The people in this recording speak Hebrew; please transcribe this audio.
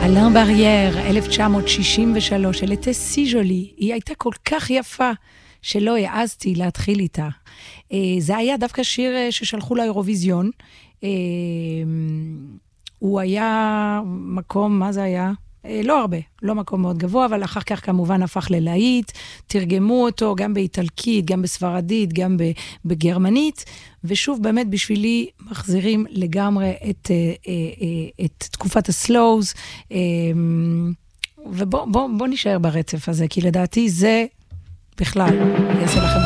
אלן ברייר, 1963, elle était si jolie, היא הייתה כל כך יפה, שלא העזתי להתחיל איתה. זה היה דווקא שיר ששלחו לאירוויזיון, הוא היה מקום, מה זה היה? לא הרבה, לא מקום מאוד גבוה, אבל אחר כך כמובן הפך ללהיט, תרגמו אותו גם באיטלקית, גם בספרדית, גם בגרמנית, ושוב באמת בשבילי מחזירים לגמרי את תקופת הסלואוז, ובוא נשאר ברצף הזה, כי לדעתי זה בכלל יעשה לכם